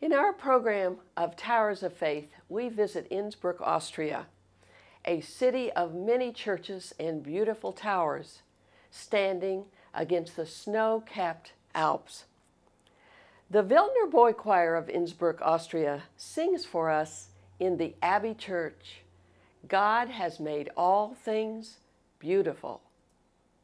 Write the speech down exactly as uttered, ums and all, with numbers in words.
In our program of Towers of Faith, we visit Innsbruck, Austria, a city of many churches and beautiful towers, standing against the snow-capped Alps. The Wildner Boy Choir of Innsbruck, Austria, sings for us in the Abbey Church, "God has made all things beautiful."